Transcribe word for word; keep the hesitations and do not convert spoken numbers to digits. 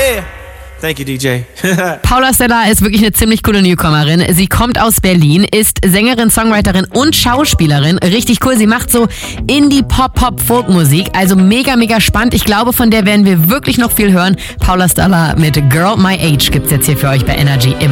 Yeah. Thank you, D J. Paula Stella ist wirklich eine ziemlich coole Newcomerin. Sie kommt aus Berlin, ist Sängerin, Songwriterin und Schauspielerin. Richtig cool. Sie macht so Indie-Pop-Pop-Folk-Musik. Also mega, mega spannend. Ich glaube, von der werden wir wirklich noch viel hören. Paula Stella mit Girl My Age gibt's jetzt hier für euch bei Energy.